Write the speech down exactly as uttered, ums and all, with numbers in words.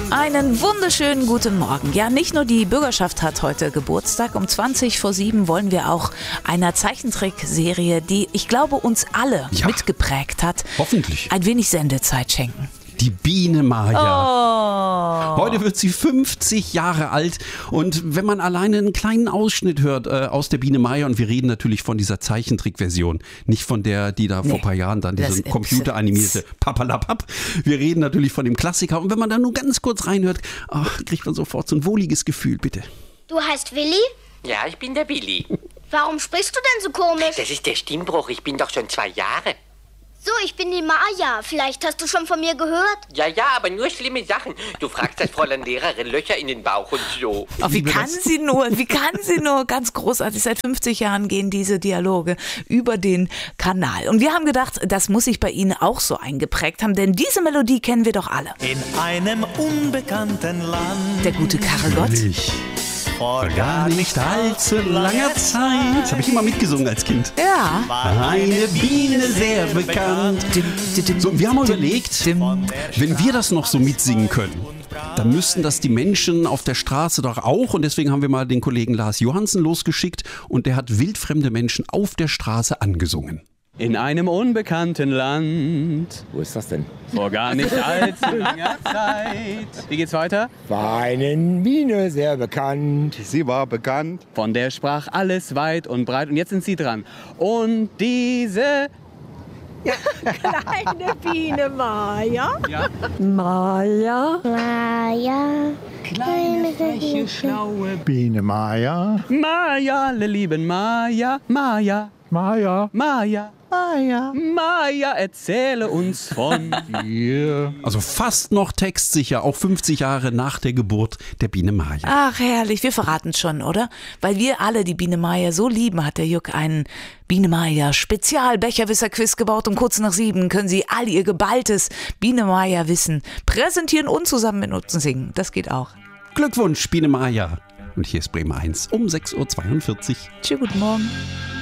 Einen wunderschönen guten Morgen. Ja, nicht nur die Bürgerschaft hat heute Geburtstag. Um zwanzig vor sieben wollen wir auch einer Zeichentrickserie, die, ich glaube, uns alle ja. mitgeprägt hat, hoffentlich ein wenig Sendezeit schenken. Die Biene Maya. Oh. Heute wird sie fünfzig Jahre alt und wenn man alleine einen kleinen Ausschnitt hört äh, aus der Biene Maya, und wir reden natürlich von dieser Zeichentrickversion, nicht von der, die da nee, vor ein paar Jahren dann diese computeranimierte Papalapap. Wir reden natürlich von dem Klassiker und wenn man da nur ganz kurz reinhört, ach, kriegt man sofort so ein wohliges Gefühl, bitte. Du heißt Willi? Ja, ich bin der Willi. Warum sprichst du denn so komisch? Das ist der Stimmbruch, ich bin doch schon zwei Jahre. So, ich bin die Maya. Vielleicht hast du schon von mir gehört? Ja, ja, aber nur schlimme Sachen. Du fragst das Fräulein Lehrerin Löcher in den Bauch und so. Oh, wie kann sie nur, wie kann sie nur, ganz großartig, seit fünfzig Jahren gehen diese Dialoge über den Kanal. Und wir haben gedacht, das muss sich bei Ihnen auch so eingeprägt haben, denn diese Melodie kennen wir doch alle. In einem unbekannten Land. Der gute Karelgott. Vor gar nicht allzu langer Zeit. Das habe ich immer mitgesungen als Kind. Ja. Eine Biene sehr bekannt. So, wir haben überlegt, wenn wir das noch so mitsingen können, dann müssten das die Menschen auf der Straße doch auch. Und deswegen haben wir mal den Kollegen Lars Johansen losgeschickt und der hat wildfremde Menschen auf der Straße angesungen. In einem unbekannten Land. Wo ist das denn? Vor gar nicht allzu langer Zeit. Wie geht's weiter? War eine Biene sehr bekannt. Sie war bekannt. Von der sprach alles weit und breit. Und jetzt sind Sie dran. Und diese... Kleine Biene Maya. Ja. Maya. Maya. Kleine, freche, schlaue Biene Maya. Maya, alle lieben Maya. Maya. Maya. Maya. Maya. Maya, erzähle uns von dir. Also fast noch textsicher, auch fünfzig Jahre nach der Geburt der Biene Maya. Ach, herrlich, wir verraten es schon, oder? Weil wir alle die Biene Maya so lieben, hat der Jück einen Biene Maya Spezial-Becherwisser-Quiz gebaut. Um kurz nach sieben können Sie all Ihr geballtes Biene Maya Wissen präsentieren und zusammen mit uns singen. Das geht auch. Glückwunsch, Biene Maya. Und hier ist Bremen eins um sechs Uhr zweiundvierzig. Tschüss, guten Morgen.